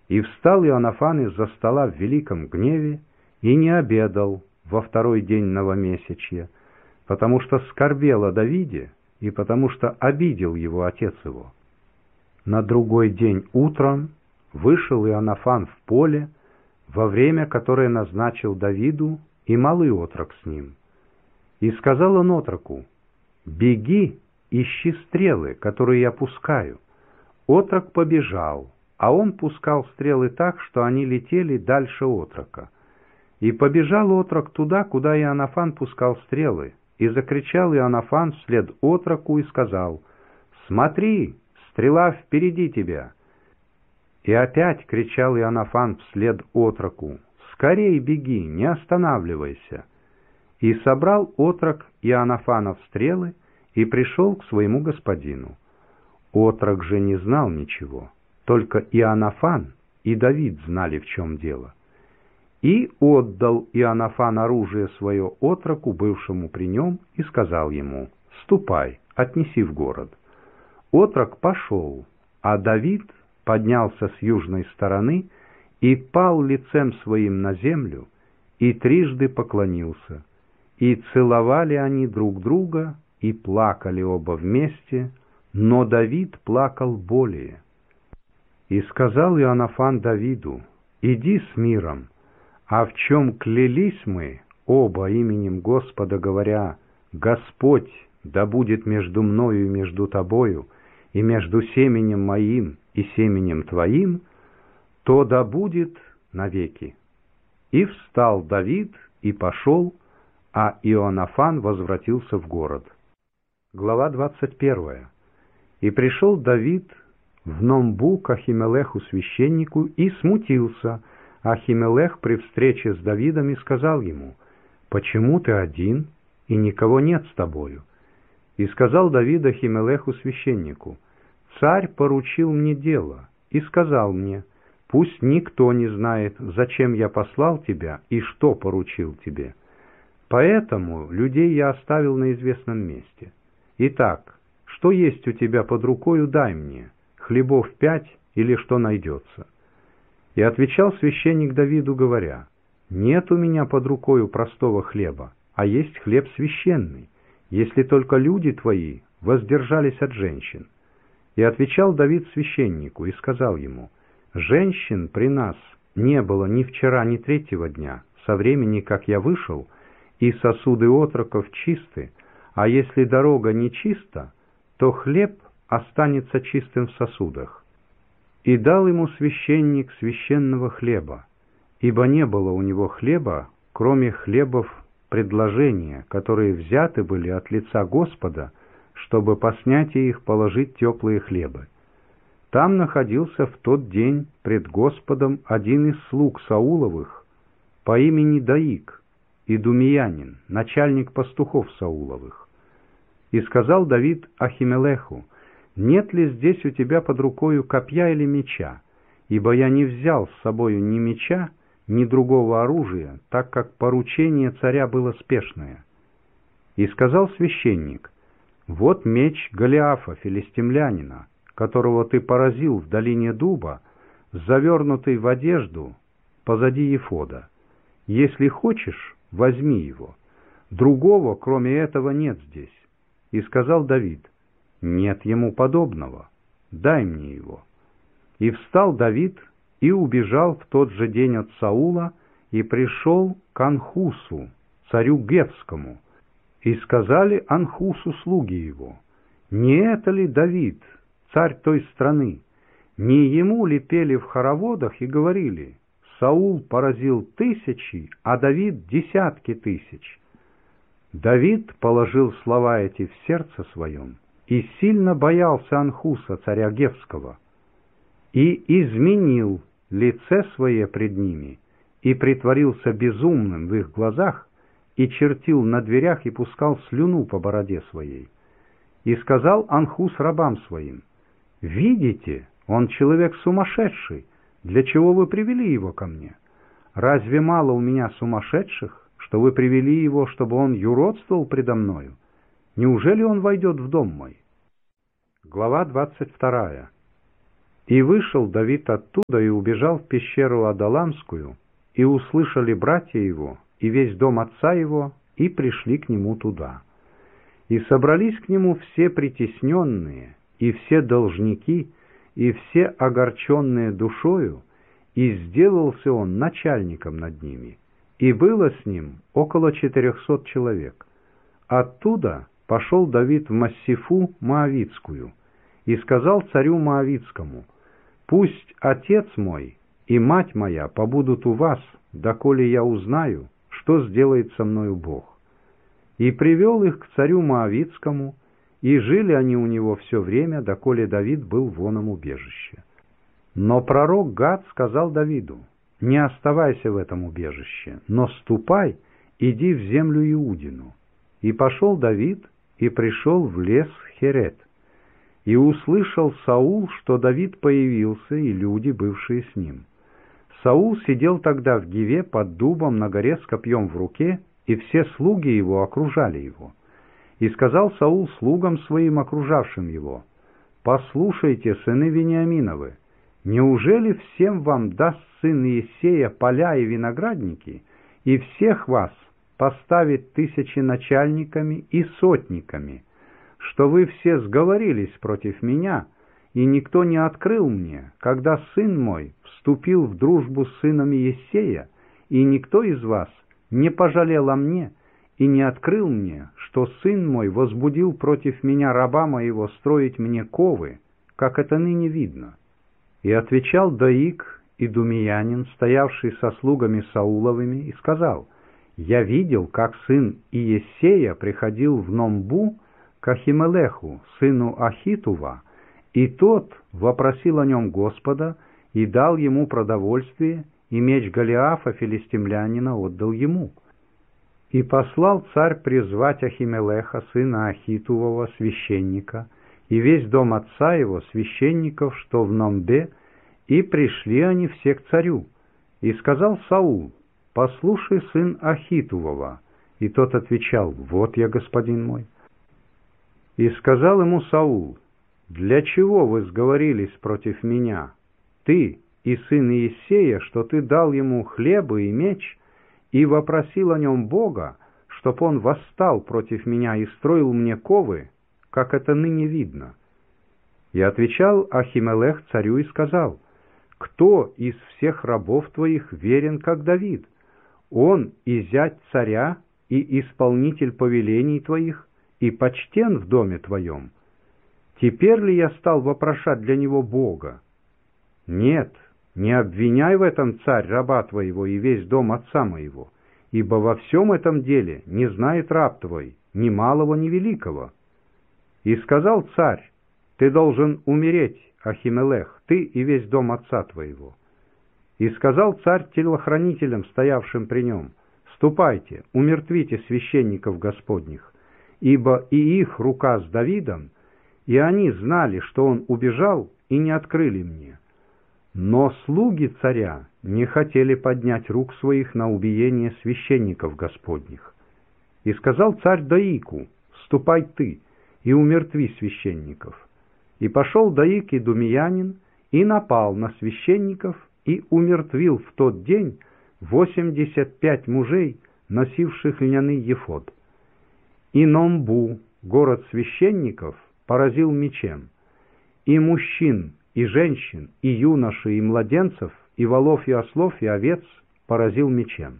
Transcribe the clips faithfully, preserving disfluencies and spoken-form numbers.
И встал Иоаннафан из-за стола в великом гневе и не обедал во второй день новомесячья, потому что скорбел о Давиде и потому что обидел его отец его. На другой день утром вышел Иоаннафан в поле во время, которое назначил Давиду, и малый отрок с ним. И сказал он отроку: «Беги, ищи стрелы, которые я пускаю». Отрок побежал, а он пускал стрелы так, что они летели дальше отрока. И побежал отрок туда, куда Иоаннафан пускал стрелы, и закричал Иоаннафан вслед отроку и сказал: «Смотри, стрела впереди тебя». И опять кричал Иоаннафан вслед отроку: «Скорей беги, не останавливайся». И собрал отрок Иоаннафанов стрелы и пришел к своему господину. Отрок же не знал ничего, только Иоаннафан и Давид знали, в чем дело. И отдал Иоаннафан оружие свое отроку, бывшему при нем, и сказал ему: «Ступай, отнеси в город». Отрок пошел, а Давид поднялся с южной стороны и пал лицем своим на землю и трижды поклонился. И целовали они друг друга и плакали оба вместе, но Давид плакал более. И сказал Иоаннафан Давиду: «Иди с миром, а в чем клялись мы оба именем Господа, говоря: Господь да будет между мною и между тобою, и между семенем моим и семенем твоим, то да будет навеки». И встал Давид и пошел, а Иоаннафан возвратился в город. Глава двадцать первая. И пришел Давид в Номбу к Ахимелеху священнику и смутился. Ахимелех при встрече с Давидом и сказал ему: «Почему ты один, и никого нет с тобою?» И сказал Давид Ахимелеху священнику: «Царь поручил мне дело и сказал мне: пусть никто не знает, зачем я послал тебя и что поручил тебе. Поэтому людей я оставил на известном месте. Итак, что есть у тебя под рукою, дай мне, хлебов пять или что найдется». И отвечал священник Давиду, говоря: «Нет у меня под рукою простого хлеба, а есть хлеб священный, если только люди твои воздержались от женщин». И отвечал Давид священнику и сказал ему: «Женщин при нас не было ни вчера, ни третьего дня, со времени, как я вышел, и сосуды отроков чисты, а если дорога не чиста, то хлеб останется чистым в сосудах». И дал ему священник священного хлеба, ибо не было у него хлеба, кроме хлебов предложения, которые взяты были от лица Господа, чтобы по снятии их положить теплые хлебы. Там находился в тот день пред Господом один из слуг Сауловых по имени Даик, идумеянин, начальник пастухов Сауловых. И сказал Давид Ахимелеху: «Нет ли здесь у тебя под рукою копья или меча? Ибо я не взял с собою ни меча, ни другого оружия, так как поручение царя было спешное». И сказал священник: «Вот меч Голиафа, филистимлянина, которого ты поразил в долине дуба, завернутый в одежду позади ефода. Если хочешь, возьми его. Другого, кроме этого, нет здесь». И сказал Давид: «Нет ему подобного, дай мне его». И встал Давид и убежал в тот же день от Саула и пришел к Анхусу, царю Гевскому. И сказали Анхусу слуги его: «Не это ли Давид, царь той страны? Не ему ли пели в хороводах и говорили: Саул поразил тысячи, а Давид десятки тысяч?» Давид положил слова эти в сердце своем и сильно боялся Анхуса, царя Гевского, и изменил лице свое пред ними, и притворился безумным в их глазах, и чертил на дверях и пускал слюну по бороде своей. И сказал Анхус рабам своим: «Видите, он человек сумасшедший, для чего вы привели его ко мне? Разве мало у меня сумасшедших, что вы привели его, чтобы он юродствовал предо мною? Неужели он войдет в дом мой?» Глава двадцать вторая. И вышел Давид оттуда и убежал в пещеру Адаламскую, и услышали братья его, и весь дом отца его, и пришли к нему туда. И собрались к нему все притесненные, и все должники, и все огорченные душою, и сделался он начальником над ними, и было с ним около четырехсот человек. Оттуда пошел Давид в Массифу Моавитскую, и сказал царю Моавитскому: «Пусть отец мой и мать моя побудут у вас, доколе я узнаю, что сделает со мною Бог». И привел их к царю Моавитскому, и жили они у него все время, доколе Давид был в оном убежище. Но пророк Гад сказал Давиду: «Не оставайся в этом убежище, но ступай, иди в землю Иудину». И пошел Давид, и пришел в лес Херет. И услышал Саул, что Давид появился, и люди, бывшие с ним. Саул сидел тогда в Гиве под дубом на горе с копьем в руке, и все слуги его окружали его. И сказал Саул слугам своим, окружавшим его: «Послушайте, сыны Вениаминовы, неужели всем вам даст сын Иессея поля и виноградники, и всех вас поставит тысячи начальниками и сотниками, что вы все сговорились против меня, и никто не открыл мне, когда сын мой вступил в дружбу с сыном Иессея, и никто из вас не пожалел о мне и не открыл мне, что сын мой возбудил против меня раба моего строить мне ковы, как это ныне видно». И отвечал Доик идумеянин, стоявший со слугами Сауловыми, и сказал: «Я видел, как сын Иессея приходил в Номбу к Ахимелеху, сыну Ахитува, и тот вопросил о нем Господа и дал ему продовольствие, и меч Голиафа филистимлянина отдал ему. И послал царь призвать Ахимелеха, сына Ахитувова, священника, и весь дом отца его, священников, что в Номбе, и пришли они все к царю. И сказал Саул: «Послушай, сын Ахитувова». И тот отвечал: «Вот я, господин мой». И сказал ему Саул: «Для чего вы сговорились против меня, ты и сын Иессея, что ты дал ему хлеба и меч, и вопросил о нем Бога, чтоб он восстал против меня и строил мне ковы, как это ныне видно?» И отвечал Ахимелех царю и сказал: «Кто из всех рабов твоих верен, как Давид? Он и зять царя, и исполнитель повелений твоих, и почтен в доме твоем. Теперь ли я стал вопрошать для него Бога? Нет, не обвиняй в этом, царь, раба твоего и весь дом отца моего, ибо во всем этом деле не знает раб твой ни малого, ни великого». И сказал царь: «Ты должен умереть, Ахимелех, ты и весь дом отца твоего». И сказал царь телохранителям, стоявшим при нем: «Ступайте, умертвите священников Господних, ибо и их рука с Давидом, и они знали, что он убежал, и не открыли мне». Но слуги царя не хотели поднять рук своих на убиение священников Господних. И сказал царь Доику: «Ступай ты и умертви священников». И пошел Доик идумеянин и напал на священников и умертвил в тот день восемьдесят пять мужей, носивших льняный ефод. И Номбу, город священников, поразил мечем, и мужчин, и женщин, и юношей, и младенцев, и волов, и ослов, и овец поразил мечем.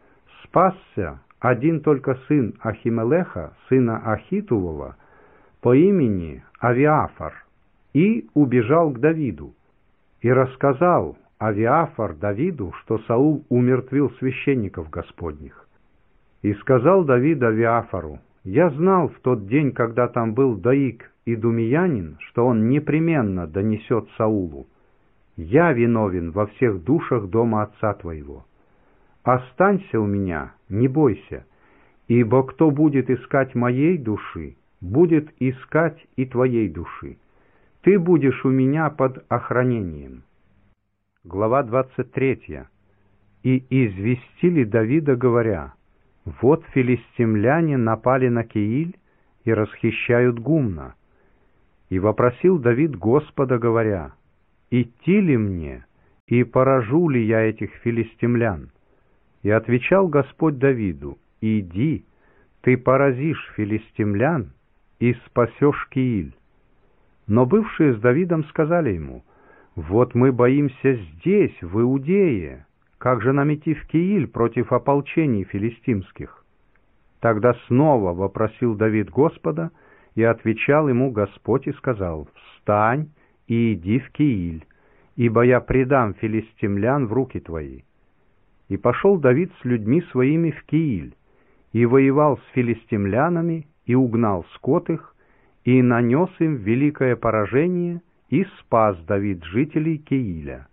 Спасся один только сын Ахимелеха, сына Ахитувова, по имени Авиафар, и убежал к Давиду. И рассказал Авиафар Давиду, что Саул умертвил священников Господних. И сказал Давид Авиафару: «Я знал в тот день, когда там был Доик идумеянин, что он непременно донесет Саулу: я виновен во всех душах дома отца твоего. Останься у меня, не бойся, ибо кто будет искать моей души, будет искать и твоей души. Ты будешь у меня под охранением». Глава двадцать третья. И известили Давида, говоря: «Вот филистимляне напали на Кеиль и расхищают гумна». И вопросил Давид Господа, говоря: идти ли мне, и поражу ли я этих филистимлян? И отвечал Господь Давиду: иди, ты поразишь филистимлян и спасешь Кииль. Но бывшие с Давидом сказали ему: вот мы боимся здесь, в Иудее, как же нам идти в Кииль против ополчений филистимских? Тогда снова вопросил Давид Господа, и отвечал ему Господь и сказал: встань и иди в Кииль, ибо я предам филистимлян в руки твои. И пошел Давид с людьми своими в Кииль, и воевал с филистимлянами, и угнал скот их, и нанес им великое поражение, и спас Давид жителей Кииля.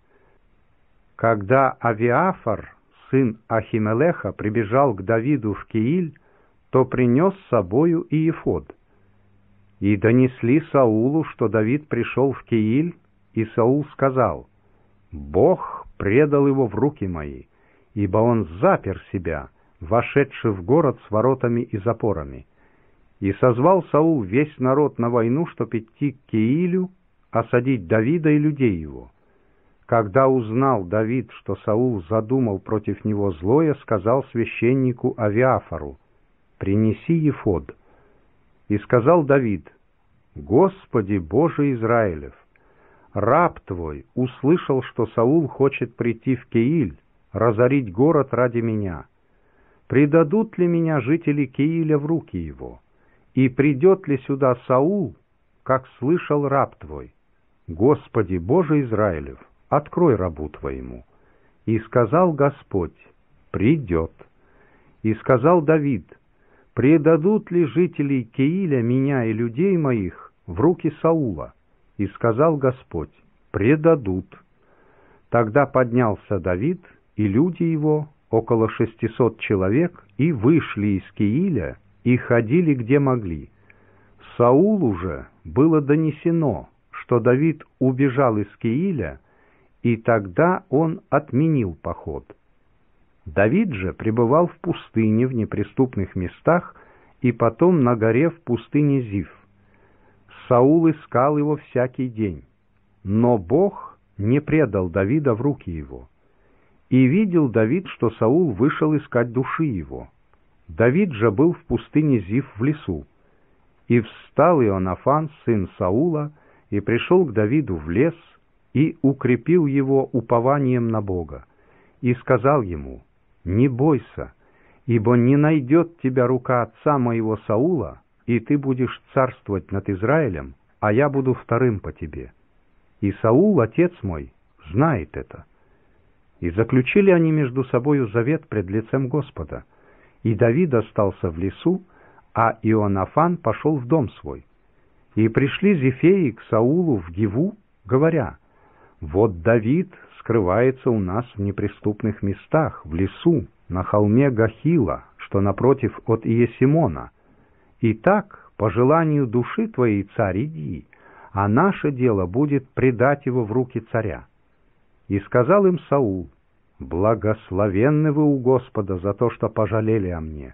Когда Авиафар, сын Ахимелеха, прибежал к Давиду в Кииль, то принес с собою и ефод. И донесли Саулу, что Давид пришел в Кииль, и Саул сказал: «Бог предал его в руки мои, ибо он запер себя, вошедший в город с воротами и запорами». И созвал Саул весь народ на войну, чтоб идти к Киилю, осадить Давида и людей его. Когда узнал Давид, что Саул задумал против него злое, сказал священнику Авиафару: «Принеси ефод». И сказал Давид: «Господи Боже Израилев, раб твой услышал, что Саул хочет прийти в Кииль, разорить город ради меня. Предадут ли меня жители Кииля в руки его? И придет ли сюда Саул, как слышал раб твой? Господи Боже Израилев, открой рабу твоему». И сказал Господь: «Придет». И сказал Давид: «Предадут ли жители Кииля меня и людей моих в руки Саула?» И сказал Господь: «Предадут». Тогда поднялся Давид и люди его, около шестисот человек, и вышли из Кииля, и ходили где могли. Саулу же было донесено, что Давид убежал из Кииля, и тогда он отменил поход. Давид же пребывал в пустыне в неприступных местах, и потом на горе в пустыне Зиф. Саул искал его всякий день, но Бог не предал Давида в руки его. И видел Давид, что Саул вышел искать души его. Давид же был в пустыне Зиф в лесу. И встал Ионафан, сын Саула, и пришел к Давиду в лес, и укрепил его упованием на Бога, и сказал ему: «Не бойся, ибо не найдет тебя рука отца моего Саула, и ты будешь царствовать над Израилем, а я буду вторым по тебе. И Саул, отец мой, знает это». И заключили они между собою завет пред лицем Господа. И Давид остался в лесу, а Ионафан пошел в дом свой. И пришли зефеи к Саулу в Гиву, говоря: «Вот Давид скрывается у нас в неприступных местах, в лесу, на холме Гахила, что напротив от Иесимона. Итак, по желанию души твоей, царь, иди, а наше дело будет предать его в руки царя». И сказал им Саул: «Благословенны вы у Господа за то, что пожалели о мне.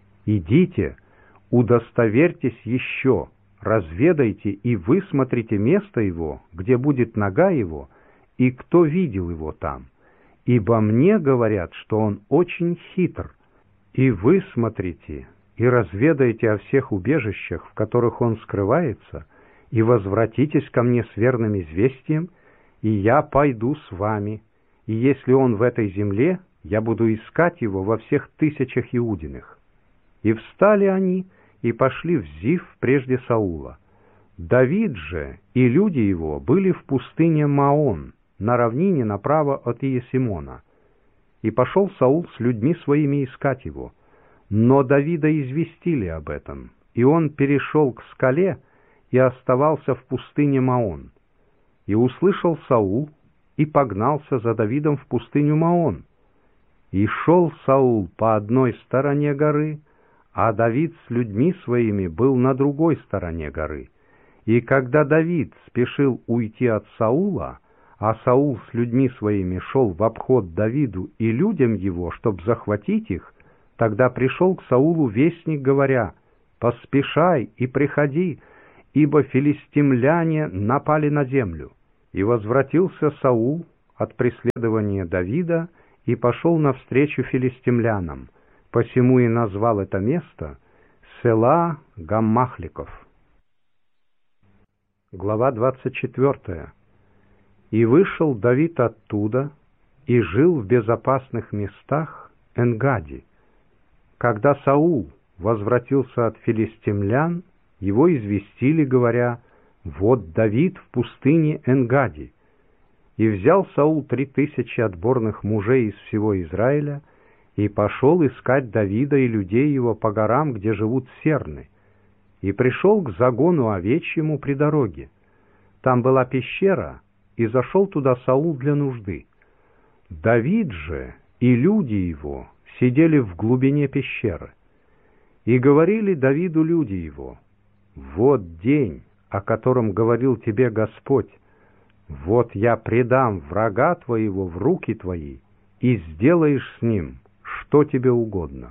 Идите, удостоверьтесь еще, разведайте и высмотрите место его, где будет нога его, и кто видел его там. Ибо мне говорят, что он очень хитр. И высмотрите, и разведайте о всех убежищах, в которых он скрывается, и возвратитесь ко мне с верным известием, и я пойду с вами, и если он в этой земле, я буду искать его во всех тысячах Иудиных». И встали они, и пошли в Зиф прежде Саула. Давид же и люди его были в пустыне Маон, на равнине направо от Иесимона. И пошел Саул с людьми своими искать его. Но Давида известили об этом, и он перешел к скале и оставался в пустыне Маон. И услышал Саул, и погнался за Давидом в пустыню Маон. И шел Саул по одной стороне горы, а Давид с людьми своими был на другой стороне горы. И когда Давид спешил уйти от Саула, а Саул с людьми своими шел в обход Давиду и людям его, чтоб захватить их, тогда пришел к Саулу вестник, говоря: «Поспешай и приходи, ибо филистимляне напали на землю». И возвратился Саул от преследования Давида и пошел навстречу филистимлянам, посему и назвал это место Села Гаммахликов. Глава двадцать четвёртая. И вышел Давид оттуда и жил в безопасных местах Энгади. Когда Саул возвратился от филистимлян, его известили, говоря: «Вот Давид в пустыне Энгади». И взял Саул три тысячи отборных мужей из всего Израиля и пошел искать Давида и людей его по горам, где живут серны, и пришел к загону овечьему при дороге. Там была пещера, и зашел туда Саул для нужды. Давид же и люди его сидели в глубине пещеры. И говорили Давиду люди его: «Вот день, о котором говорил тебе Господь. Вот я предам врага твоего в руки твои, и сделаешь с ним, что тебе угодно».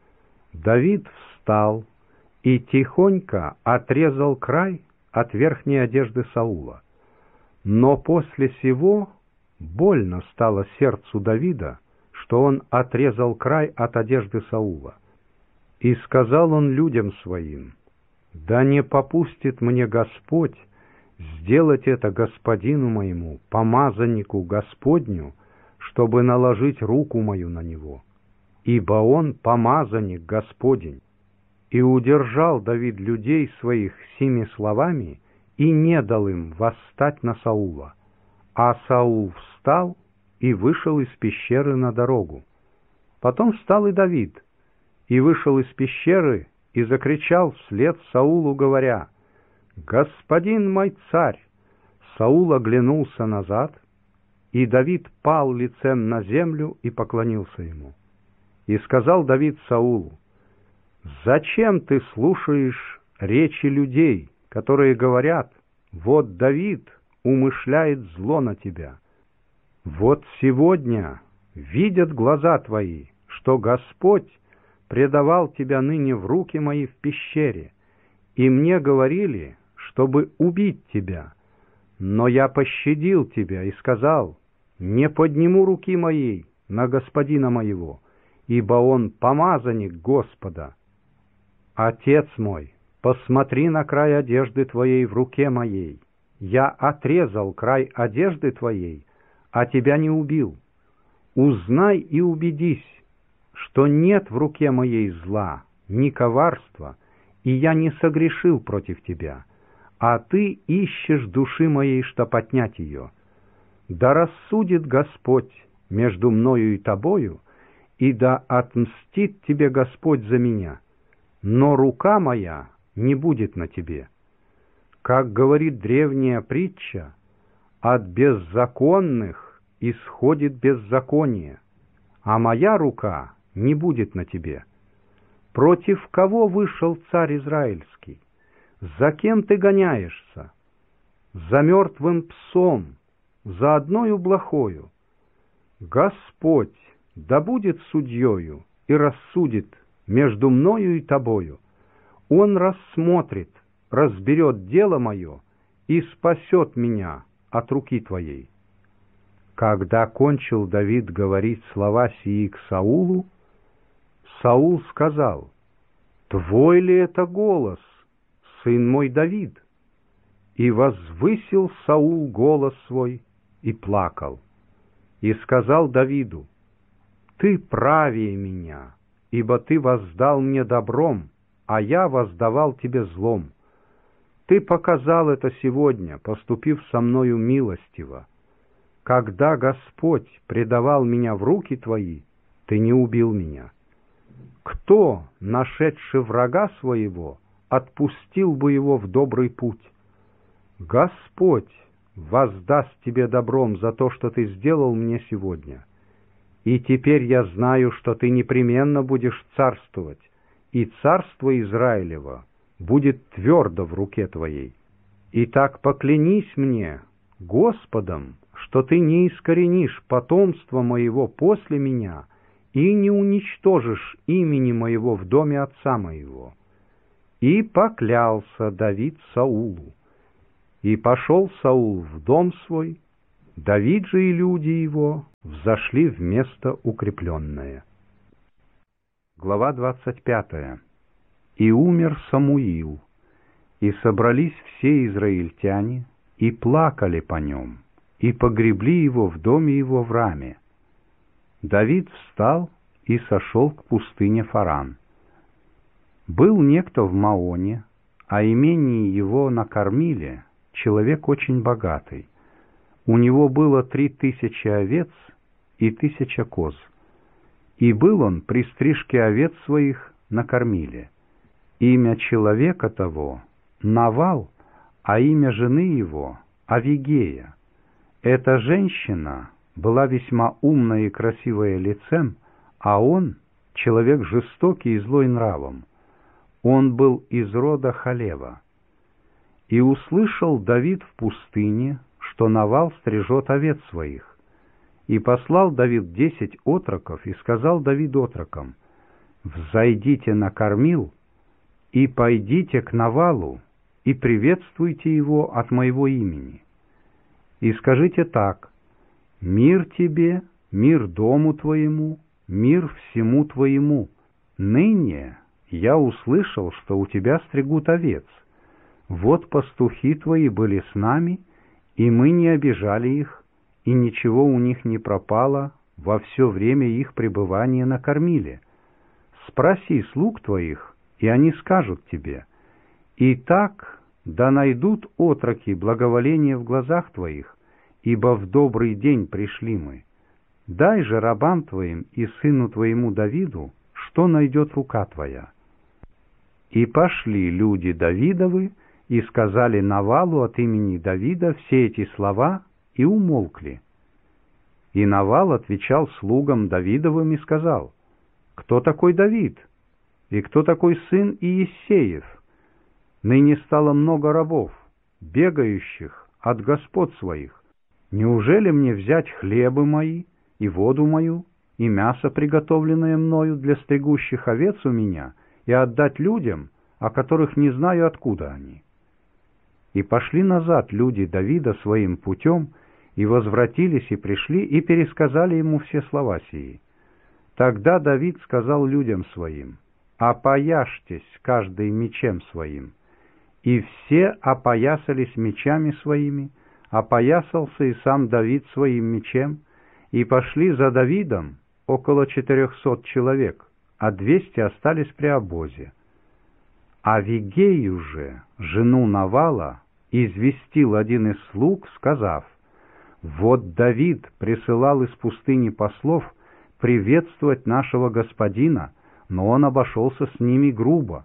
Давид встал и тихонько отрезал край от верхней одежды Саула. Но после сего больно стало сердцу Давида, что он отрезал край от одежды Саула. И сказал он людям своим: «Да не попустит мне Господь сделать это господину моему, помазаннику Господню, чтобы наложить руку мою на него, ибо он помазанник Господень». И удержал Давид людей своих сими словами и не дал им восстать на Саула. А Саул встал и вышел из пещеры на дорогу. Потом встал и Давид, и вышел из пещеры, и закричал вслед Саулу, говоря: «Господин мой царь!» Саул оглянулся назад, и Давид пал лицем на землю и поклонился ему. И сказал Давид Саулу: «Зачем ты слушаешь речи людей, которые говорят: вот Давид умышляет зло на тебя? Вот сегодня видят глаза твои, что Господь предавал тебя ныне в руки мои в пещере, и мне говорили, чтобы убить тебя. Но я пощадил тебя и сказал: не подниму руки моей на господина моего, ибо он помазанник Господа. Отец мой, посмотри на край одежды твоей в руке моей. Я отрезал край одежды твоей, а тебя не убил. Узнай и убедись, что нет в руке моей зла, ни коварства, и я не согрешил против тебя, а ты ищешь души моей, чтоб отнять ее. Да рассудит Господь между мною и тобою, и да отмстит тебе Господь за меня, но рука моя не будет на тебе. Как говорит древняя притча, от беззаконных исходит беззаконие, а моя рука не будет на тебе. Против кого вышел царь израильский? За кем ты гоняешься? За мертвым псом, за одною блохою. Господь да будет судьею и рассудит между мною и тобою. Он рассмотрит, разберет дело мое и спасет меня от руки твоей». Когда кончил Давид говорить слова сии к Саулу, Саул сказал: «Твой ли это голос, сын мой Давид?» И возвысил Саул голос свой и плакал. И сказал Давиду: «Ты правее меня, ибо ты воздал мне добром, а я воздавал тебе злом. Ты показал это сегодня, поступив со мною милостиво. Когда Господь предавал меня в руки твои, ты не убил меня. Кто, нашедший врага своего, отпустил бы его в добрый путь? Господь воздаст тебе добром за то, что ты сделал мне сегодня. И теперь я знаю, что ты непременно будешь царствовать, и царство Израилева будет твердо в руке твоей. Итак, поклянись мне Господом, что ты не искоренишь потомство моего после меня и не уничтожишь имени моего в доме отца моего». И поклялся Давид Саулу. И пошел Саул в дом свой, Давид же и люди его взошли в место укрепленное. Глава двадцать пятая. И умер Самуил, и собрались все израильтяне, и плакали по нем, и погребли его в доме его в Раме. Давид встал и сошел к пустыне Фаран. Был некто в Маоне, а имение его на Кормиле, человек очень богатый. У него было три тысячи овец и тысяча коз. И был он при стрижке овец своих на Кормиле. Имя человека того — Навал, а имя жены его — Авигея. Эта женщина была весьма умная и красивая лицем, а он — человек жестокий и злой нравом. Он был из рода Халева. И услышал Давид в пустыне, что Навал стрижет овец своих. И послал Давид десять отроков, и сказал Давид отрокам: «Взойдите на Кормил, и пойдите к Навалу, и приветствуйте его от моего имени. И скажите так: мир тебе, мир дому твоему, мир всему твоему. Ныне я услышал, что у тебя стригут овец. Вот пастухи твои были с нами, и мы не обижали их, и ничего у них не пропало во все время их пребывания на Кормиле. Спроси слуг твоих, и они скажут тебе. И так да найдут отроки благоволение в глазах твоих, ибо в добрый день пришли мы. Дай же рабам твоим и сыну твоему Давиду, что найдет рука твоя». И пошли люди Давидовы, и сказали Навалу от имени Давида все эти слова, и умолкли. И Навал отвечал слугам Давидовым и сказал: «Кто такой Давид? И кто такой сын Иессеев? Ныне стало много рабов, бегающих от господ своих. Неужели мне взять хлебы мои, и воду мою, и мясо, приготовленное мною для стригущих овец у меня, и отдать людям, о которых не знаю, откуда они?» И пошли назад люди Давида своим путем, и возвратились, и пришли, и пересказали ему все слова сии. Тогда Давид сказал людям своим: «Опояжьтесь каждый мечем своим». И все опоясались мечами своими, опоясался и сам Давид своим мечем, и пошли за Давидом около четырехсот человек, а двести остались при обозе. Авигею же, жену Навала, известил один из слуг, сказав: «Вот Давид присылал из пустыни послов приветствовать нашего господина, но он обошелся с ними грубо.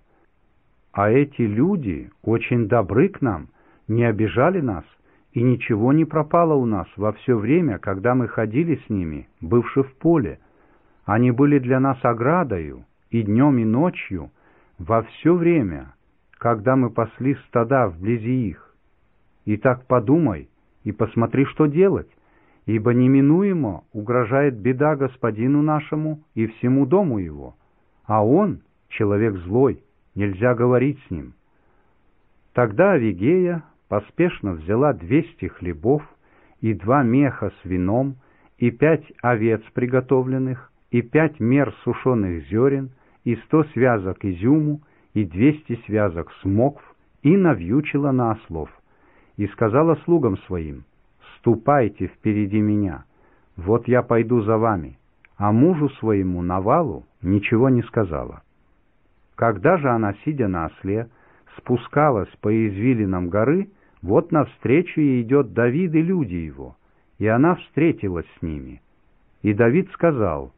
А эти люди очень добры к нам, не обижали нас, и ничего не пропало у нас во все время, когда мы ходили с ними, бывши в поле. Они были для нас оградою, и днем, и ночью, во все время, когда мы пасли стада вблизи их. И так подумай и посмотри, что делать, ибо неминуемо угрожает беда господину нашему и всему дому его, а он человек злой, нельзя говорить с ним». Тогда Авигея поспешно взяла двести хлебов и два меха с вином, и пять овец приготовленных, и пять мер сушеных зерен, и сто связок изюму, и двести связок смокв, и навьючила на ослов. И сказала слугам своим: «Ступайте впереди меня, вот я пойду за вами». А мужу своему Навалу ничего не сказала. Когда же она, сидя на осле, спускалась по извилинам горы, вот навстречу ей идет Давид и люди его, и она встретилась с ними. И Давид сказал: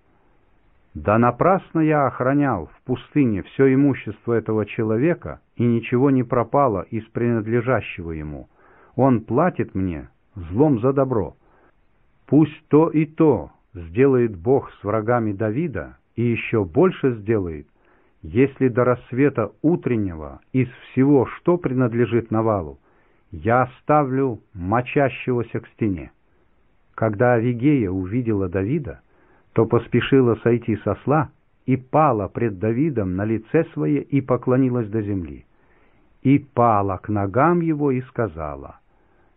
«Да напрасно я охранял в пустыне все имущество этого человека, и ничего не пропало из принадлежащего ему. Он платит мне злом за добро. Пусть то и то сделает Бог с врагами Давида, и еще больше сделает, если до рассвета утреннего из всего, что принадлежит Навалу, я оставлю мочащегося к стене». Когда Авигея увидела Давида, то поспешила сойти с осла и пала пред Давидом на лице свое и поклонилась до земли. И пала к ногам его и сказала: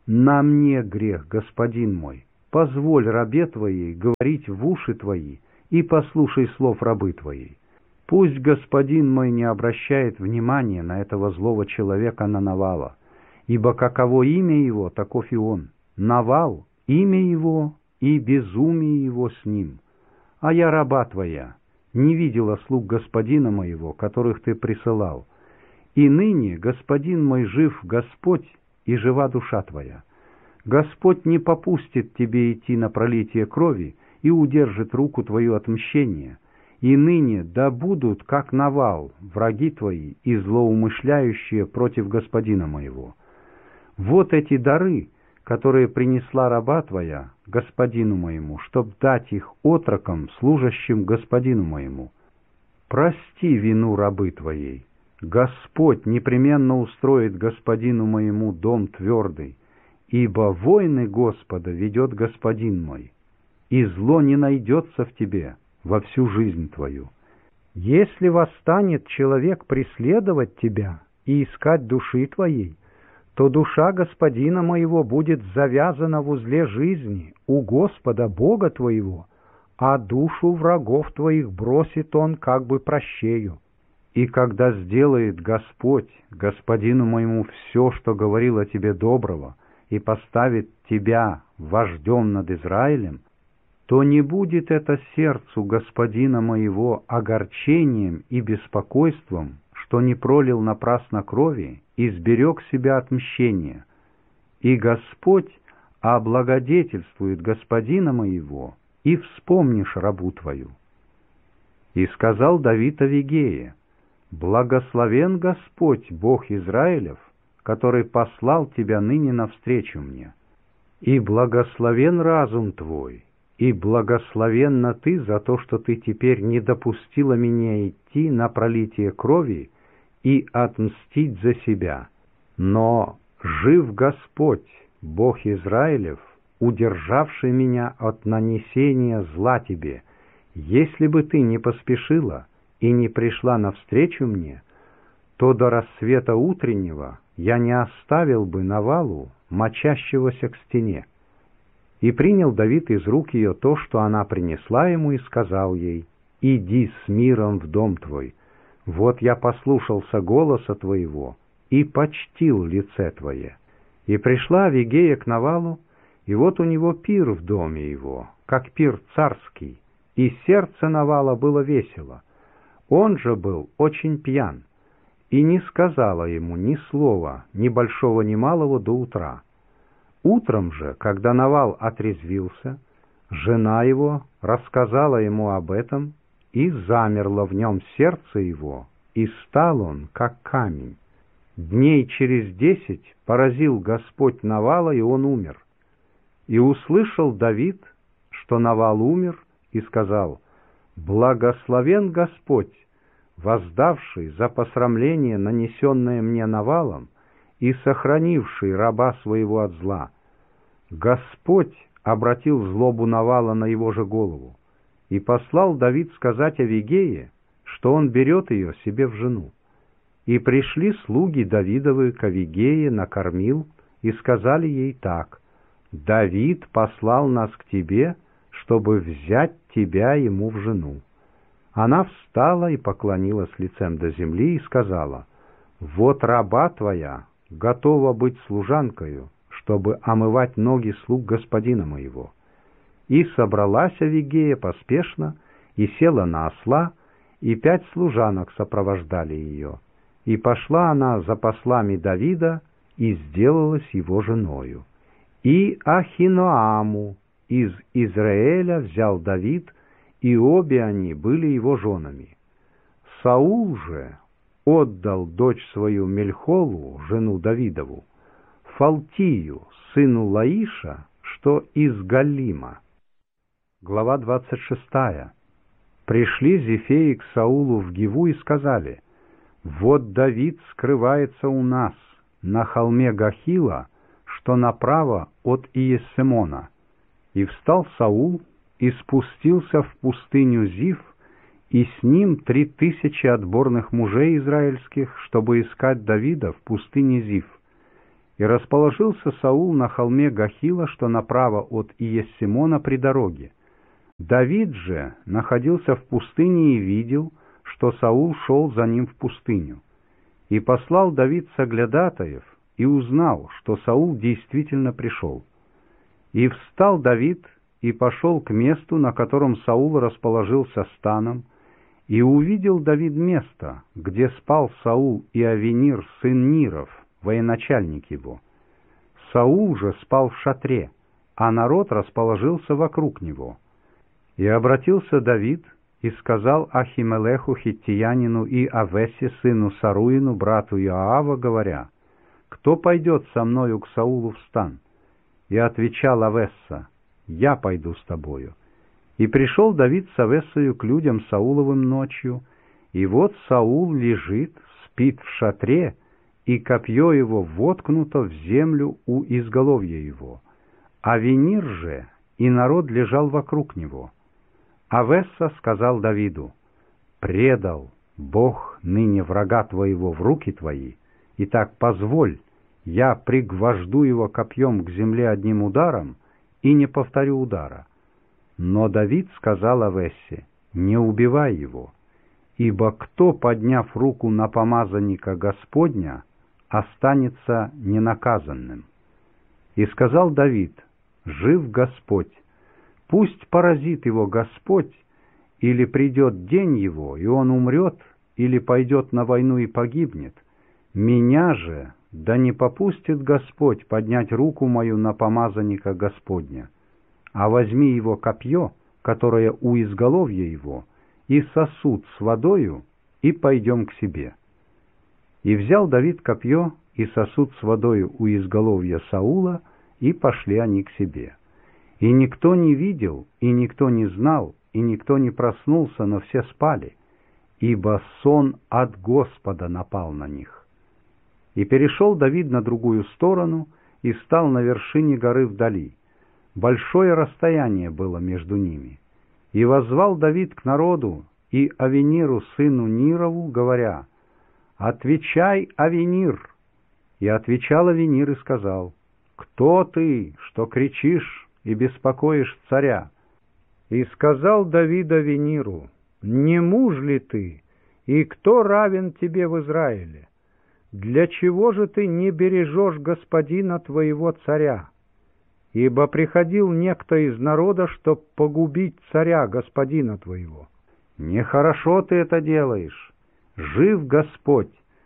На мне грех, господин мой, позволь рабе твоей говорить в уши твои, и послушай слов рабы твоей. Пусть господин мой не обращает внимания на этого злого человека, на Навала, ибо каково имя его, таков и он. Навал — имя его, и безумие его с ним. А я раба твоя, не видела слуг господина моего, которых ты присылал. И ныне, господин мой, жив Господь, и жива душа твоя. Господь не попустит тебе идти на пролитие крови и удержит руку твою от мщения. И ныне да будут, как Навал, враги твои и злоумышляющие против господина моего. Вот эти дары, которые принесла раба твоя господину моему, чтоб дать их отрокам, служащим господину моему. Прости вину рабы твоей. Господь непременно устроит господину моему дом твердый, ибо войны Господа ведет господин мой, и зло не найдется в тебе во всю жизнь твою. Если восстанет человек преследовать тебя и искать души твоей, то душа господина моего будет завязана в узле жизни у Господа Бога твоего, а душу врагов твоих бросит он как бы прощею. И когда сделает Господь господину моему все, что говорил о тебе доброго, и поставит тебя вождем над Израилем, то не будет это сердцу господина моего огорчением и беспокойством, что не пролил напрасно крови и сберег себя от мщения. И Господь облагодетельствует господина моего, и вспомнишь рабу твою». И сказал Давид Авигее: «Благословен Господь, Бог Израилев, который послал тебя ныне навстречу мне. И благословен разум твой, и благословенна ты за то, что ты теперь не допустила меня идти на пролитие крови и отмстить за себя. Но жив Господь, Бог Израилев, удержавший меня от нанесения зла тебе. Если бы ты не поспешила и не пришла навстречу мне, то до рассвета утреннего я не оставил бы Навалу, мочащегося к стене». И принял Давид из рук ее то, что она принесла ему, и сказал ей: «Иди с миром в дом твой. Вот я послушался голоса твоего и почтил лице твое». И пришла Авигея к Навалу, и вот у него пир в доме его, как пир царский, и сердце Навала было весело. Он же был очень пьян, и не сказала ему ни слова, ни большого, ни малого до утра. Утром же, когда Навал отрезвился, жена его рассказала ему об этом, и замерло в нем сердце его, и стал он, как камень. Дней через десять поразил Господь Навала, и он умер. И услышал Давид, что Навал умер, и сказал: «Благословен Господь, воздавший за посрамление, нанесенное мне Навалом, и сохранивший раба своего от зла. Господь обратил злобу Навала на его же голову, и послал Давид сказать Авигее, что он берет ее себе в жену. И пришли слуги Давидовы к Авигее на кормил, и сказали ей так: Давид послал нас к тебе, чтобы взять тебя ему в жену. Она встала и поклонилась лицем до земли и сказала: вот раба твоя готова быть служанкою, чтобы омывать ноги слуг господина моего. И собралась Авигея поспешно, и села на осла, и пять служанок сопровождали ее. И пошла она за послами Давида, и сделалась его женою. И Ахиноаму из Израиля взял Давид, и обе они были его женами. Саул же отдал дочь свою Мельхолу, жену Давидову, Фалтию, сыну Лаиша, что из Галима. Глава двадцать шестая. Пришли зефеи к Саулу в Гиву и сказали: вот Давид скрывается у нас на холме Гахила, что направо от Иессемона. И встал Саул и спустился в пустыню Зив, и с ним три тысячи отборных мужей израильских, чтобы искать Давида в пустыне Зив. И расположился Саул на холме Гахила, что направо от Иессимона при дороге. Давид же находился в пустыне и видел, что Саул шел за ним в пустыню. И послал Давид соглядатаев, и узнал, что Саул действительно пришел. И встал Давид, и пошел к месту, на котором Саул расположился станом, и увидел Давид место, где спал Саул и Авенир, сын Ниров, военачальник его. Саул же спал в шатре, а народ расположился вокруг него. И обратился Давид и сказал Ахимелеху хиттиянину и Авесе, сыну Саруину, брату Иоава, говоря: «Кто пойдет со мною к Саулу в стан?» И отвечал Авесса: «Я пойду с тобою». И пришел Давид с Авессою к людям Сауловым ночью, и вот Саул лежит, спит в шатре, и копье его воткнуто в землю у изголовья его. Авенир же и народ лежал вокруг него. Авесса сказал Давиду: «Предал Бог ныне врага твоего в руки твои, итак позволь, я пригвожду его копьем к земле одним ударом и не повторю удара». Но Давид сказал Авессе: «Не убивай его, ибо кто, подняв руку на помазанника Господня, останется ненаказанным». И сказал Давид: «Жив Господь, пусть поразит его Господь, или придет день его, и он умрет, или пойдет на войну и погибнет. Меня же да не попустит Господь поднять руку мою на помазанника Господня. А возьми его копье, которое у изголовья его, и сосуд с водою, и пойдем к себе». И взял Давид копье и сосуд с водою у изголовья Саула, и пошли они к себе. И никто не видел, и никто не знал, и никто не проснулся, но все спали, ибо сон от Господа напал на них. И перешел Давид на другую сторону, и стал на вершине горы вдали. Большое расстояние было между ними. И воззвал Давид к народу и Авениру, сыну Нирову, говоря: «Отвечай, Авенир!» И отвечал Авенир и сказал: «Кто ты, что кричишь и беспокоишь царя?» И сказал Давид Авениру: «Не муж ли ты, и кто равен тебе в Израиле? Для чего же ты не бережешь господина твоего царя? Ибо приходил некто из народа, чтоб погубить царя, господина твоего. Нехорошо ты это делаешь. Жив Господь!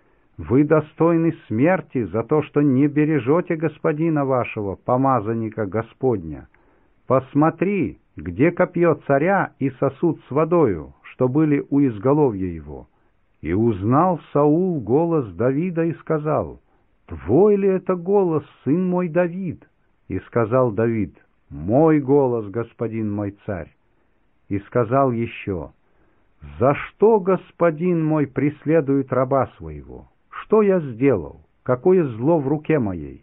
Вы достойны смерти за то, что не бережете господина вашего, помазанника Господня. Посмотри, где копье царя и сосуд с водою, что были у изголовья его». И узнал Саул голос Давида и сказал: «Твой ли это голос, сын мой Давид?» И сказал Давид: «Мой голос, господин мой царь». И сказал еще: «За что господин мой преследует раба своего? Что я сделал? Какое зло в руке моей?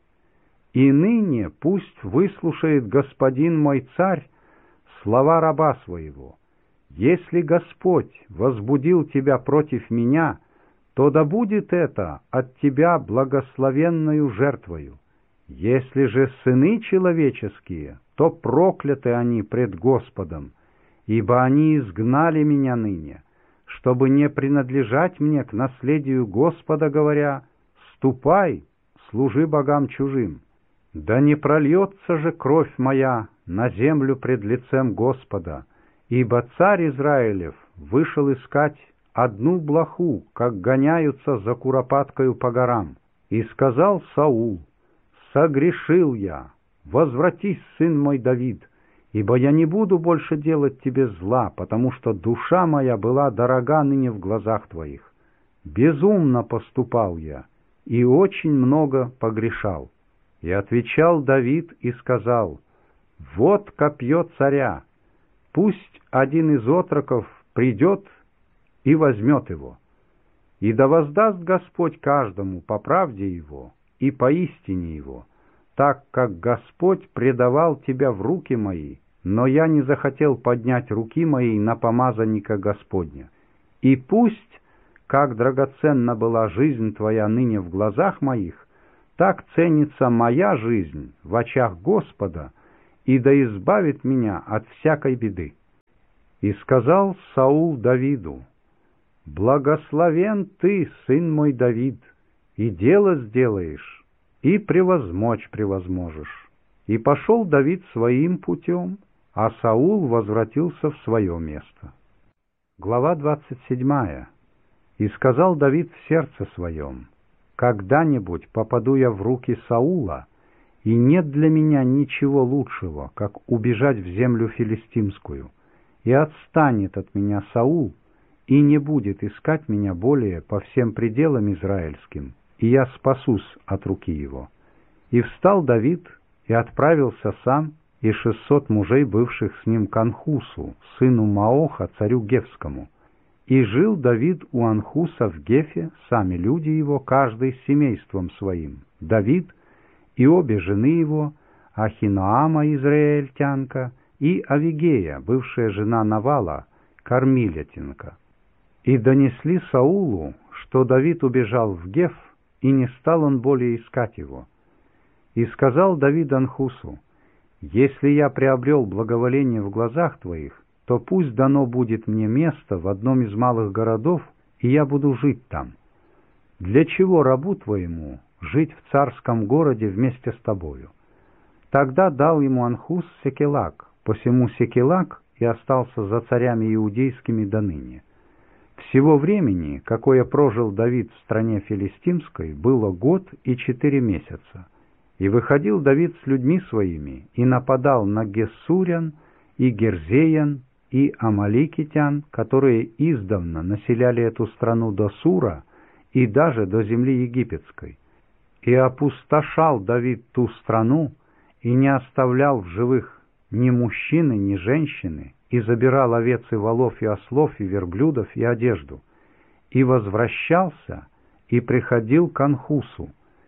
И ныне пусть выслушает господин мой царь слова раба своего. Если Господь возбудил тебя против меня, то да будет это от тебя благословенною жертвою. Если же сыны человеческие, то прокляты они пред Господом, ибо они изгнали меня ныне, чтобы не принадлежать мне к наследию Господа, говоря: ступай, служи богам чужим. Да не прольется же кровь моя на землю пред лицем Господа, ибо царь Израилев вышел искать одну блоху, как гоняются за куропаткою по горам. И сказал Саул: согрешил я, возвратись, сын мой Давид, ибо я не буду больше делать тебе зла, потому что душа моя была дорога ныне в глазах твоих. Безумно поступал я, и очень много погрешал. И отвечал Давид и сказал: вот копье царя, пусть один из отроков придет и возьмет его. И да воздаст Господь каждому по правде его и по истине его, так как Господь предавал тебя в руки мои, но я не захотел поднять руки моей на помазанника Господня. И пусть, как драгоценна была жизнь твоя ныне в глазах моих, так ценится моя жизнь в очах Господа, и да избавит меня от всякой беды». И сказал Саул Давиду: «Благословен ты, сын мой Давид, и дело сделаешь, и превозмочь превозможешь». И пошел Давид своим путем, а Саул возвратился в свое место. Глава двадцать седьмая. «И сказал Давид в сердце своем: когда-нибудь попаду я в руки Саула, и нет для меня ничего лучшего, как убежать в землю филистимскую, и отстанет от меня Саул, и не будет искать меня более по всем пределам израильским, и я спасусь от руки его». И встал Давид, и отправился сам, и шестьсот мужей, бывших с ним, к Анхусу, сыну Маоха, царю Гефскому. И жил Давид у Анхуса в Гефе, сами люди его, каждый с семейством своим, Давид и обе жены его, Ахиноама израильтянка и Авигея, бывшая жена Навала, кормилятинка. И донесли Саулу, что Давид убежал в Геф, и не стал он более искать его. И сказал Давид Анхусу: «Если я приобрел благоволение в глазах твоих, то пусть дано будет мне место в одном из малых городов, и я буду жить там. Для чего рабу твоему жить в царском городе вместе с тобою?» Тогда дал ему Анхус Секелак, посему Секелак и остался за царями иудейскими доныне. Всего времени, какое прожил Давид в стране филистимской, было год и четыре месяца. И выходил Давид с людьми своими, и нападал на Гессурян, и Герзеян, и Амаликитян, которые издавна населяли эту страну до Сура и даже до земли египетской. И опустошал Давид ту страну, и не оставлял в живых ни мужчины, ни женщины, и забирал овец и волов, и ослов, и верблюдов, и одежду. И возвращался, и приходил к Анхусу.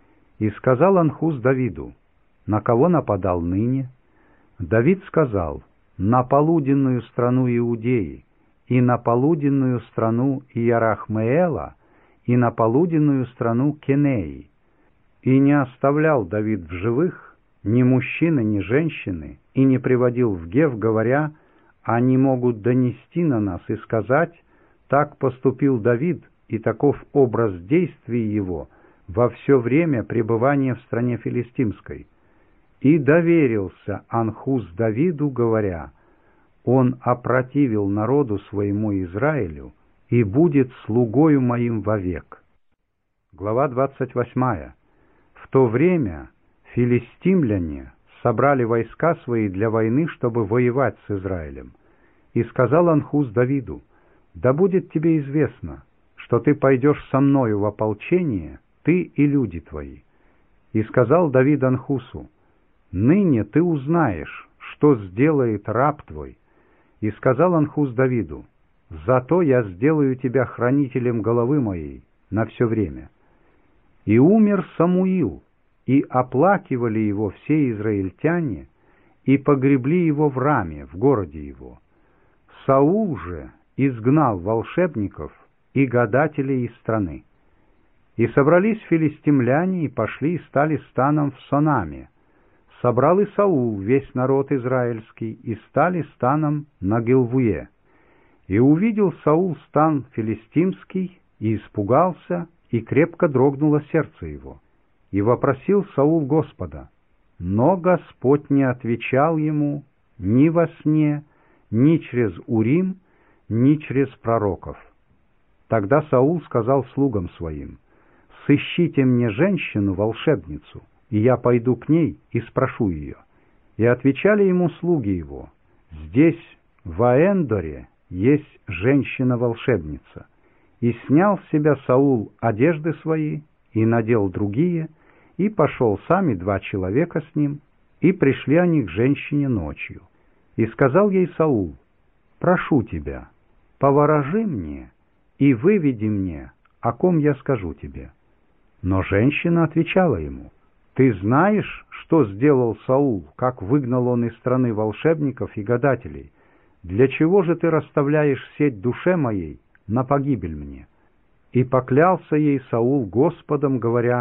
И сказал Анхус Давиду: «На кого нападал ныне?» Давид сказал: «На полуденную страну Иудеи, и на полуденную страну Иерахмеэла, и на полуденную страну Кенеи». И не оставлял Давид в живых ни мужчины, ни женщины, и не приводил в Гев, говоря: «Они могут донести на нас и сказать: так поступил Давид, и таков образ действий его во все время пребывания в стране филистимской». И доверился Анхус Давиду, говоря: «Он опротивил народу своему Израилю и будет слугою моим вовек». Глава двадцать восьмая. В то время филистимляне собрали войска свои для войны, чтобы воевать с Израилем. И сказал Анхус Давиду: «Да будет тебе известно, что ты пойдешь со мною в ополчение, ты и люди твои». И сказал Давид Анхусу: «Ныне ты узнаешь, что сделает раб твой». И сказал Анхус Давиду: «Зато я сделаю тебя хранителем головы моей на все время». И умер Самуил, и оплакивали его все израильтяне, и погребли его в Раме, в городе его. Саул же изгнал волшебников и гадателей из страны. И собрались филистимляне, и пошли, и стали станом в Сонаме. Собрал и Саул весь народ израильский, и стали станом на Гилвуе. И увидел Саул стан филистимский, и испугался, и крепко дрогнуло сердце его. И вопросил Саул Господа, но Господь не отвечал ему ни во сне, ни через Урим, ни через пророков. Тогда Саул сказал слугам своим: «Сыщите мне женщину-волшебницу, и я пойду к ней и спрошу ее». И отвечали ему слуги его: «Здесь, в Аэндоре, есть женщина-волшебница». И снял с себя Саул одежды свои, и надел другие, и пошел сам и два человека с ним, и пришли они к женщине ночью. И сказал ей Саул: «Прошу тебя, поворожи мне и выведи мне, о ком я скажу тебе». Но женщина отвечала ему: «Ты знаешь, что сделал Саул, как выгнал он из страны волшебников и гадателей? Для чего же ты расставляешь сеть душе моей на погибель мне?» И поклялся ей Саул Господом, говоря: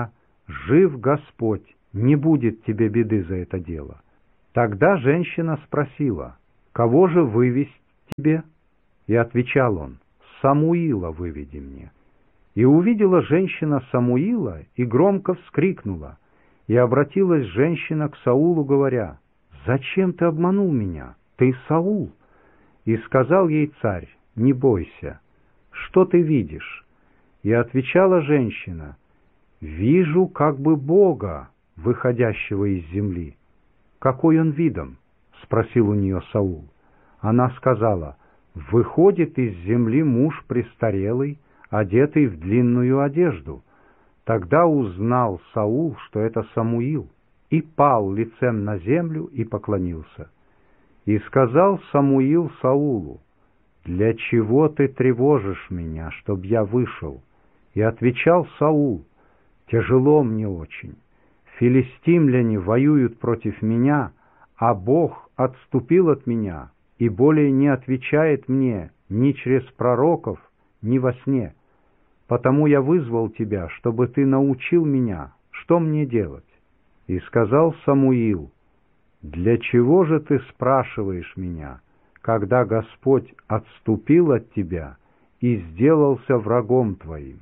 жив Господь, не будет тебе беды за это дело». Тогда женщина спросила: «Кого же вывести тебе?» И отвечал он: «Самуила выведи мне». И увидела женщина Самуила и громко вскрикнула. И обратилась женщина к Саулу, говоря: «Зачем ты обманул меня? Ты Саул». И сказал ей царь: «Не бойся, что ты видишь?» И отвечала женщина: «Вижу как бы Бога, выходящего из земли». «Какой он видом?» — спросил у нее Саул. Она сказала: «Выходит из земли муж престарелый, одетый в длинную одежду». Тогда узнал Саул, что это Самуил, и пал лицем на землю и поклонился. И сказал Самуил Саулу: «Для чего ты тревожишь меня, чтоб я вышел?» И отвечал Саул: «Тяжело мне очень. Филистимляне воюют против меня, а Бог отступил от меня и более не отвечает мне ни через пророков, ни во сне. Потому я вызвал тебя, чтобы ты научил меня, что мне делать». И сказал Самуил: «Для чего же ты спрашиваешь меня, когда Господь отступил от тебя и сделался врагом твоим?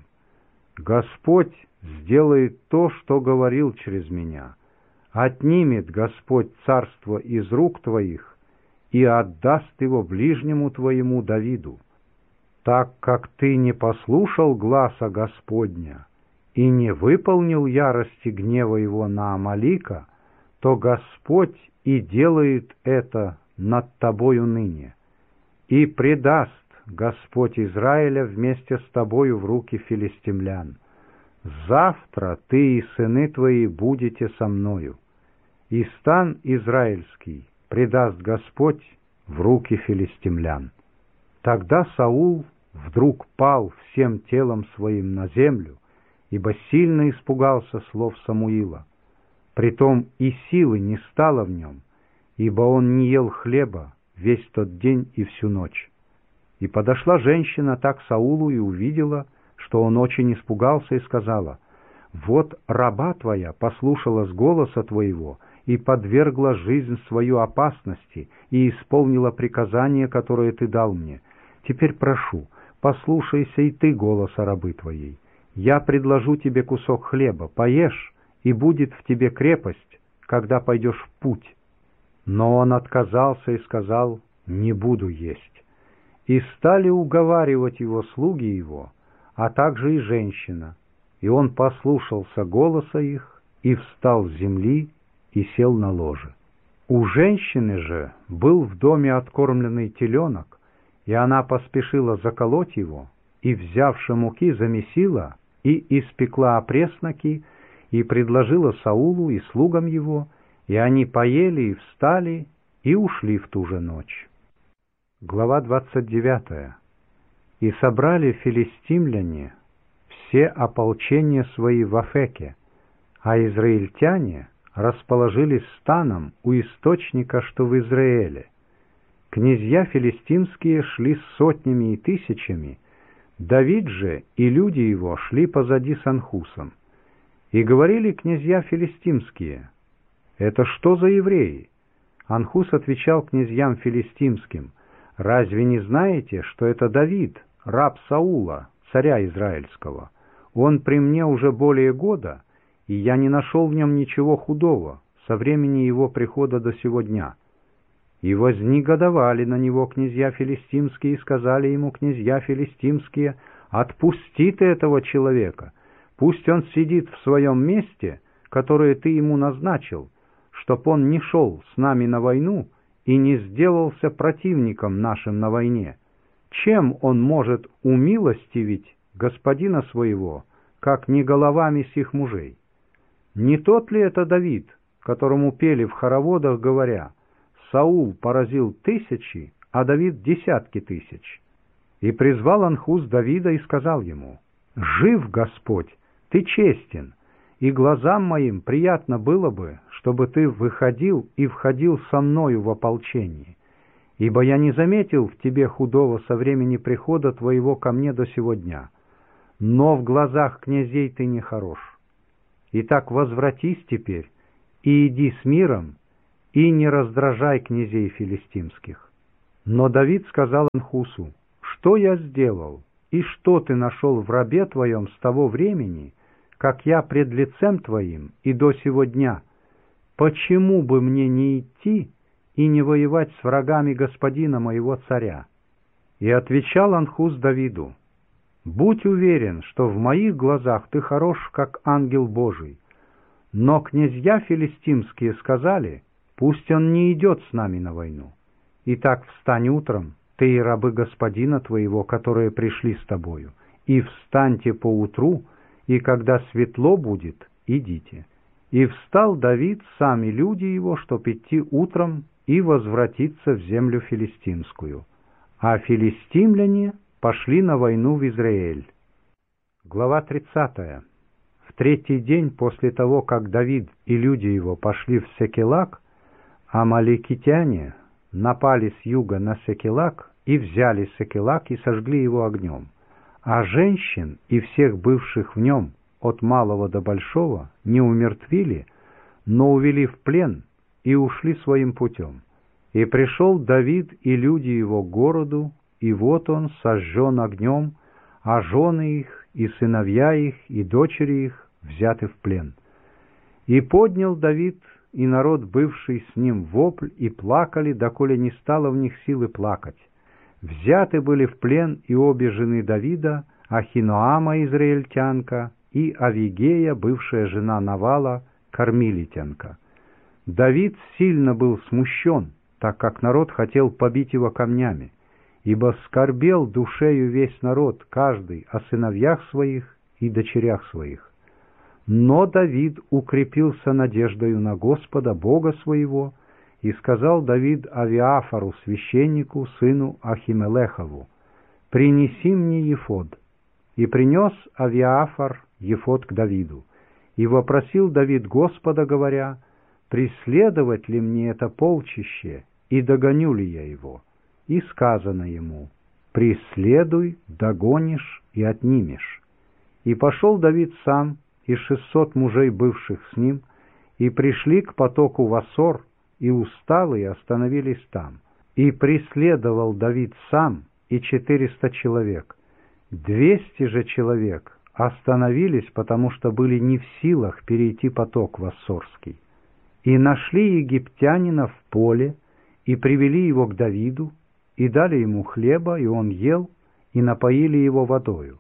Господь сделает то, что говорил через меня. Отнимет Господь царство из рук твоих и отдаст его ближнему твоему Давиду. Так как ты не послушал гласа Господня и не выполнил ярости гнева его на Амалика, то Господь и делает это над тобою ныне. И предаст Господь Израиля вместе с тобою в руки филистимлян. Завтра ты и сыны твои будете со мною, и стан израильский предаст Господь в руки филистимлян». Тогда Саул вдруг пал всем телом своим на землю, ибо сильно испугался слов Самуила. Притом и силы не стало в нем, ибо он не ел хлеба весь тот день и всю ночь. И подошла женщина так к Саулу и увидела, что он очень испугался, и сказала: «Вот раба твоя послушалась голоса твоего и подвергла жизнь свою опасности и исполнила приказание, которое ты дал мне. Теперь прошу, послушайся и ты голоса рабы твоей. Я предложу тебе кусок хлеба, поешь, и будет в тебе крепость, когда пойдешь в путь». Но он отказался и сказал: «Не буду есть». И стали уговаривать его слуги его, а также и женщина, и он послушался голоса их и встал с земли и сел на ложе. У женщины же был в доме откормленный теленок, и она поспешила заколоть его, и, взявши муки, замесила и испекла опресноки, и предложила Саулу и слугам его, и они поели и встали, и ушли в ту же ночь. Глава двадцать девятая. «И собрали филистимляне все ополчения свои в Афеке, а израильтяне расположились станом у источника, что в Израиле. Князья филистимские шли с сотнями и тысячами, Давид же и люди его шли позади с Анхусом. И говорили князья филистимские: «Это что за евреи?» Анхус отвечал князьям филистимским: «Разве не знаете, что это Давид, раб Саула, царя израильского? Он при мне уже более года, и я не нашел в нем ничего худого со времени его прихода до сего дня». И вознегодовали на него князья филистимские, и сказали ему князья филистимские: «Отпусти ты этого человека, пусть он сидит в своем месте, которое ты ему назначил, чтоб он не шел с нами на войну и не сделался противником нашим на войне. Чем он может умилостивить господина своего, как не головами сих мужей? Не тот ли это Давид, которому пели в хороводах, говоря: Саул поразил тысячи, а Давид десятки тысяч?» И призвал Анхус Давида и сказал ему: «Жив Господь, ты честен, и глазам моим приятно было бы, чтобы ты выходил и входил со мною в ополчение, ибо я не заметил в тебе худого со времени прихода твоего ко мне до сего дня, но в глазах князей ты не хорош. Итак, возвратись теперь, и иди с миром, и не раздражай князей филистимских». Но Давид сказал Анхусу: «Что я сделал, и что ты нашел в рабе твоем с того времени, как я пред лицем твоим и до сего дня? Почему бы мне не идти и не воевать с врагами господина моего царя?» И отвечал Анхус Давиду: «Будь уверен, что в моих глазах ты хорош, как ангел Божий. Но князья филистимские сказали: пусть он не идет с нами на войну. Итак, встань утром, ты и рабы господина твоего, которые пришли с тобою, и встаньте поутру, и когда светло будет, идите». И встал Давид, сам и люди его, чтоб идти утром и возвратиться в землю филистимскую. А филистимляне пошли на войну в Израиль. Глава тридцатая. В третий день после того, как Давид и люди его пошли в Секелак, амаликитяне напали с юга на Секелак и взяли Секелак и сожгли его огнем. А женщин и всех бывших в нем, от малого до большого, не умертвили, но увели в плен и ушли своим путем. И пришел Давид и люди его к городу, и вот он сожжен огнем, а жены их, и сыновья их, и дочери их взяты в плен. И поднял Давид и народ, бывший с ним, вопль, и плакали, доколе не стало в них силы плакать. Взяты были в плен и обе жены Давида, Ахиноама, израильтянка, и Авигея, бывшая жена Навала, кармилитянка. Давид сильно был смущен, так как народ хотел побить его камнями, ибо скорбел душею весь народ, каждый о сыновьях своих и дочерях своих. Но Давид укрепился надеждою на Господа, Бога своего, и сказал Давид Авиафару, священнику, сыну Ахимелехову: «Принеси мне ефод». И принес Авиафар ефод к Давиду. И вопросил Давид Господа, говоря: «Преследовать ли мне это полчище, и догоню ли я его?» И сказано ему: «Преследуй, догонишь и отнимешь». И пошел Давид сам, и шестьсот мужей, бывших с ним, и пришли к потоку Васор, и усталые остановились там. И преследовал Давид сам и четыреста человек. Двести же человек остановились, потому что были не в силах перейти поток Вассорский. И нашли египтянина в поле, и привели его к Давиду, и дали ему хлеба, и он ел, и напоили его водою.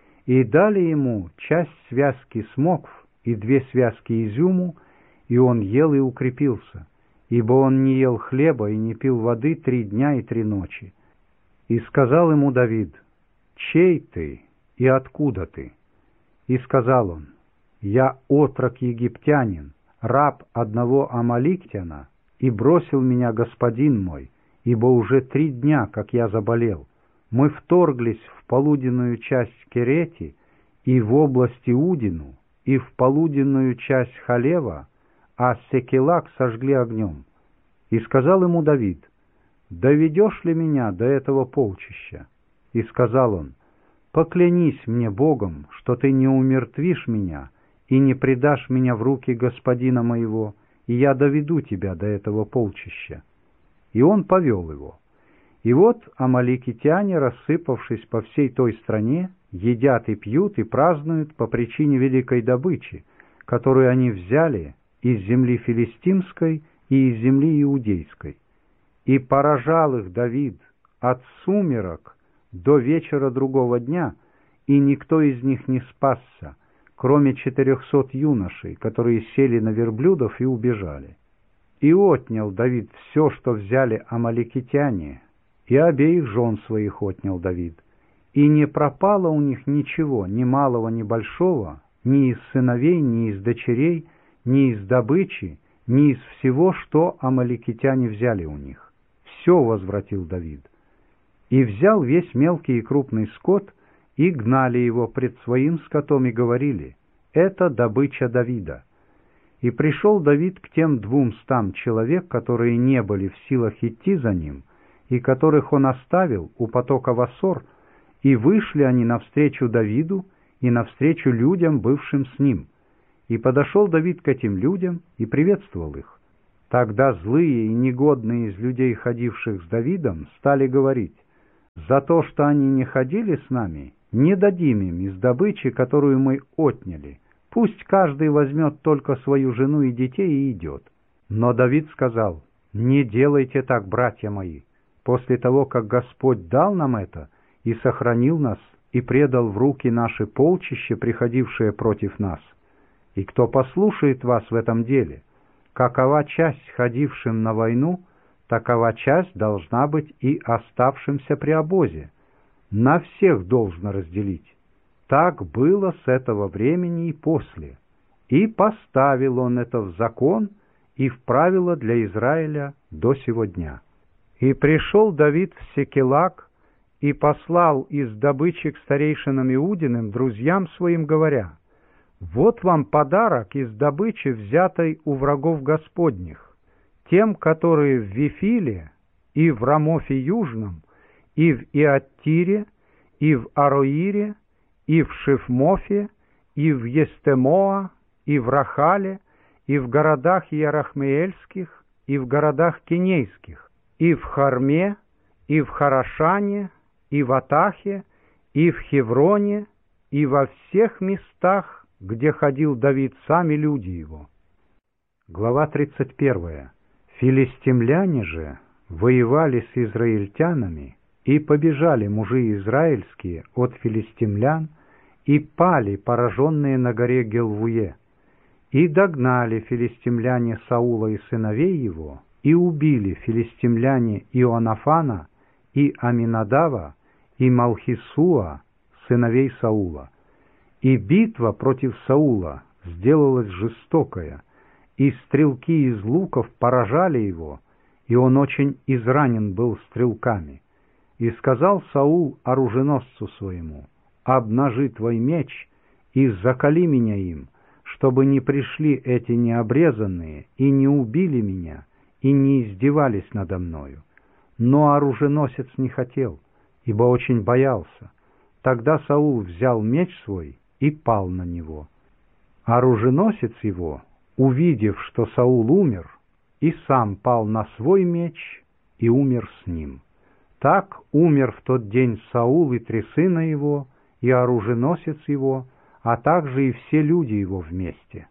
И дали ему часть связки смокв и две связки изюму, и он ел и укрепился, ибо он не ел хлеба и не пил воды три дня и три ночи. И сказал ему Давид: «Чей ты и откуда ты?» И сказал он: «Я отрок египтянин, раб одного амаликтяна, и бросил меня господин мой, ибо уже три дня, как я заболел. Мы вторглись в полуденную часть Керети и в области Удину, и в полуденную часть Халева, а Секелак сожгли огнем». И сказал ему Давид: «Доведешь ли меня до этого полчища?» И сказал он: «Поклянись мне Богом, что ты не умертвишь меня и не предашь меня в руки господина моего, и я доведу тебя до этого полчища». И он повел его. И вот амаликитяне, рассыпавшись по всей той стране, едят и пьют и празднуют по причине великой добычи, которую они взяли из земли филистимской и из земли иудейской. И поражал их Давид от сумерок до вечера другого дня, и никто из них не спасся, кроме четырехсот юношей, которые сели на верблюдов и убежали. И отнял Давид все, что взяли амаликитяне, и обеих жен своих отнял Давид. И не пропало у них ничего, ни малого, ни большого, ни из сыновей, ни из дочерей, ни из добычи, ни из всего, что амаликитяне взяли у них. Все возвратил Давид. И взял весь мелкий и крупный скот, и гнали его пред своим скотом, и говорили: «Это добыча Давида». И пришел Давид к тем двумстам человек, которые не были в силах идти за ним, и которых он оставил у потока Васор, и вышли они навстречу Давиду и навстречу людям, бывшим с ним. И подошел Давид к этим людям и приветствовал их. Тогда злые и негодные из людей, ходивших с Давидом, стали говорить: «За то, что они не ходили с нами, не дадим им из добычи, которую мы отняли. Пусть каждый возьмет только свою жену и детей и идет». Но Давид сказал: «Не делайте так, братья мои. После того, как Господь дал нам это и сохранил нас, и предал в руки наши полчище, приходившее против нас, и кто послушает вас в этом деле, какова часть ходившим на войну, такова часть должна быть и оставшимся при обозе. На всех должно разделить. Так было с этого времени и после. И поставил он это в закон и в правило для Израиля до сего дня. И пришел Давид в Секелаг и послал из добычи к старейшинам Иудиным друзьям своим, говоря: «Вот вам подарок из добычи, взятой у врагов Господних, тем, которые в Вифиле и в Рамофе Южном, и в Иаттире, и в Ароире, и в Шифмофе, и в Естемоа, и в Рахале, и в городах Иерахмеэльских, и в городах Кинейских, и в Харме, и в Харашане, и в Атахе, и в Хевроне, и во всех местах, где ходил Давид, сами люди его». Глава тридцать первая. Филистимляне же воевали с израильтянами, и побежали мужи израильские от филистимлян, и пали, пораженные на горе Гелвуе. И догнали филистимляне Саула и сыновей его, и убили филистимляне Ионафана, и Аминадава, и Малхисуа, сыновей Саула. И битва против Саула сделалась жестокая, и стрелки из луков поражали его, и он очень изранен был стрелками. И сказал Саул оруженосцу своему: «Обнажи твой меч и заколи меня им, чтобы не пришли эти необрезанные и не убили меня, и не издевались надо мною». Но оруженосец не хотел, ибо очень боялся. Тогда Саул взял меч свой и пал на него. Оруженосец его, увидев, что Саул умер, и сам пал на свой меч и умер с ним. Так умер в тот день Саул и три сына его, и оруженосец его, а также и все люди его вместе.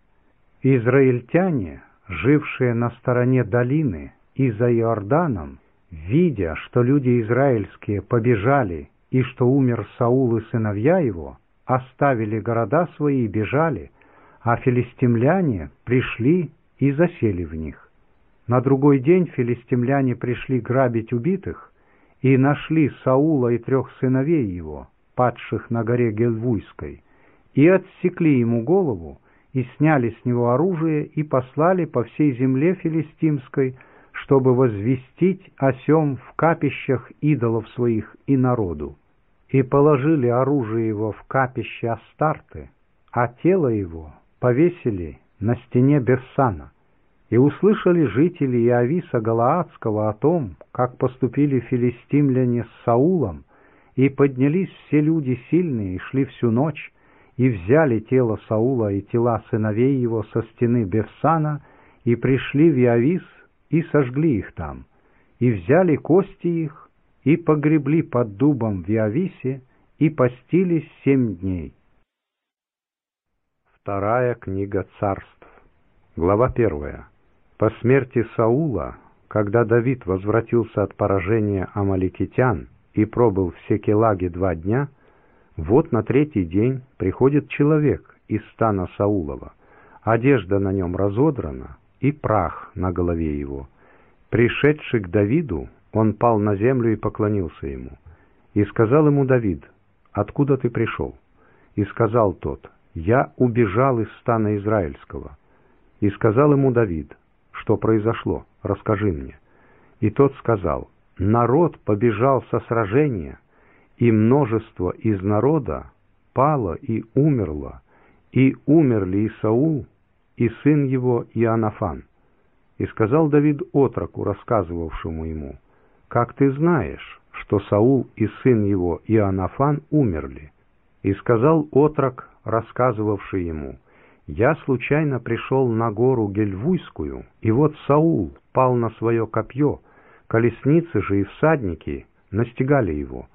Израильтяне, жившие на стороне долины и за Иорданом, видя, что люди израильские побежали и что умер Саул и сыновья его, оставили города свои и бежали, а филистимляне пришли и засели в них. На другой день филистимляне пришли грабить убитых и нашли Саула и трех сыновей его, падших на горе Гельвуйской, и отсекли ему голову, и сняли с него оружие, и послали по всей земле филистимской, чтобы возвестить о сем в капищах идолов своих и народу. И положили оружие его в капище Астарты, а тело его повесили на стене Бессана. И услышали жители Иависа Галаадского о том, как поступили филистимляне с Саулом, и поднялись все люди сильные, и шли всю ночь, и взяли тело Саула и тела сыновей его со стены Бессана, и пришли в Иавис, и сожгли их там, и взяли кости их, и погребли под дубом в Иависе, и постились семь дней. Вторая книга Царств. Глава первая. По смерти Саула, когда Давид возвратился от поражения амаликитян и пробыл в Секелаге два дня, вот на третий день приходит человек из стана Саулова, одежда на нем разодрана и прах на голове его. Пришедший к Давиду, он пал на землю и поклонился ему. И сказал ему Давид: «Откуда ты пришел?» И сказал тот: «Я убежал из стана израильского». И сказал ему Давид: «Что произошло? Расскажи мне». И тот сказал: «Народ побежал со сражения, и множество из народа пало и умерло, и умерли и Саул, и сын его Ионафан». И сказал Давид отроку, рассказывавшему ему: «Как ты знаешь, что Саул и сын его Ионафан умерли?» И сказал отрок, рассказывавший ему: Я случайно пришел на гору Гельвуйскую, и вот Саул пал на свое копье, колесницы же и всадники настигали его.